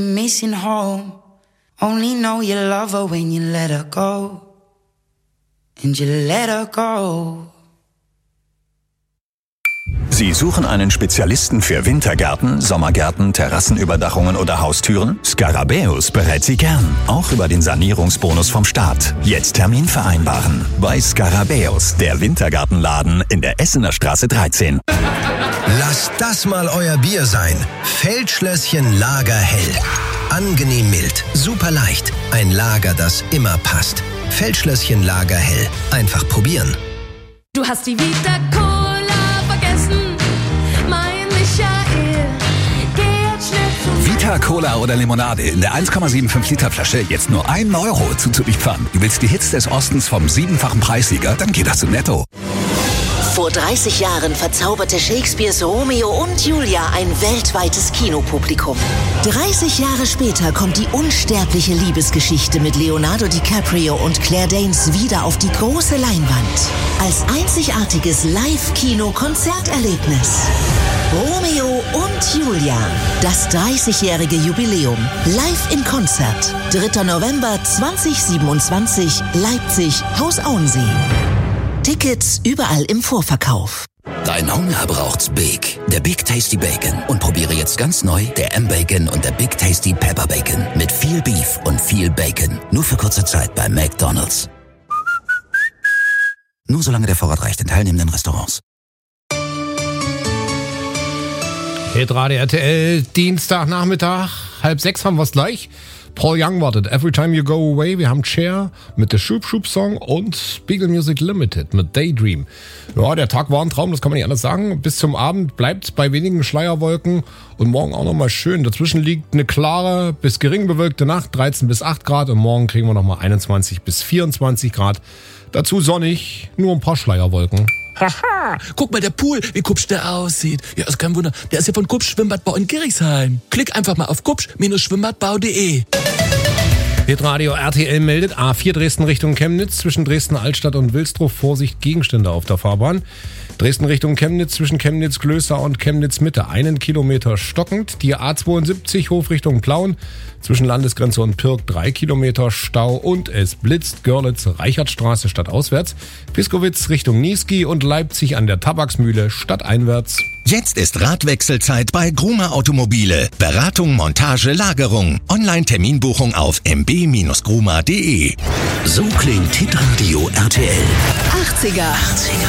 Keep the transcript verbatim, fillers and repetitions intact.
Missing home. Only know you love her when you let her go. And you let her go. Sie suchen einen Spezialisten für Wintergärten, Sommergärten, Terrassenüberdachungen oder Haustüren? Scarabäus berät Sie gern, auch über den Sanierungsbonus vom Staat. Jetzt Termin vereinbaren. Bei Scarabäus, der Wintergartenladen in der Essener Straße dreizehn. Lasst das mal euer Bier sein. Feldschlösschen Lagerhell. Angenehm mild, super leicht. Ein Lager, das immer passt. Feldschlösschen Lagerhell. Einfach probieren. Du hast die Vita Cola vergessen, mein Michael. Geh jetzt schnell zum Vita Cola oder Limonade in der eins Komma fünfundsiebzig Liter Flasche jetzt nur ein Euro zu Zürichpfand. Du willst die Hits des Ostens vom siebenfachen Preissieger? Dann geht das zu Netto. Vor dreißig Jahren verzauberte Shakespeares Romeo und Julia ein weltweites Kinopublikum. dreißig Jahre später kommt die unsterbliche Liebesgeschichte mit Leonardo DiCaprio und Claire Danes wieder auf die große Leinwand. Als einzigartiges Live-Kino-Konzerterlebnis. Romeo und Julia. Das dreißigjährige Jubiläum. Live in Konzert. dritter November zweitausendsiebenundzwanzig. Leipzig, Haus Auensee. Tickets überall im Vorverkauf. Dein Hunger braucht's Big. Der Big Tasty Bacon. Und probiere jetzt ganz neu der M-Bacon und der Big Tasty Pepper Bacon. Mit viel Beef und viel Bacon. Nur für kurze Zeit bei McDonald's. Nur solange der Vorrat reicht in teilnehmenden Restaurants. Hitradio R T L, Dienstagnachmittag, halb sechs haben wir es gleich. Paul Young wartet, Every Time You Go Away. Wir haben Cher mit der Shoop Shoop Song und Spiegel Music Limited mit Daydream. Ja, der Tag war ein Traum, das kann man nicht anders sagen. Bis zum Abend bleibt bei wenigen Schleierwolken und morgen auch nochmal schön. Dazwischen liegt eine klare bis gering bewölkte Nacht, dreizehn bis acht Grad und morgen kriegen wir nochmal einundzwanzig bis vierundzwanzig Grad. Dazu sonnig, nur ein paar Schleierwolken. Haha, guck mal, der Pool, wie kupsch der aussieht. Ja, ist kein Wunder, der ist ja von Kupsch Schwimmbadbau in Gerichsheim. Klick einfach mal auf kupsch Schwimmbadbau punkt de. Hitradio R T L meldet A vier Dresden Richtung Chemnitz, zwischen Dresden Altstadt und Wilsdruff Vorsicht Gegenstände auf der Fahrbahn. Dresden Richtung Chemnitz, zwischen Chemnitz Klöster und Chemnitz Mitte, einen Kilometer stockend. Die A zweiundsiebzig Hof Richtung Plauen, zwischen Landesgrenze und Pirk drei Kilometer Stau und es blitzt. Görlitz Reichertstraße stadtauswärts, Piskowitz Richtung Niesky und Leipzig an der Tabaksmühle stadteinwärts. Jetzt ist Radwechselzeit bei Grumer Automobile. Beratung, Montage, Lagerung. Online-Terminbuchung auf m b Bindestrich gruma punkt de. So klingt Hitradio R T L. achtziger. achtziger.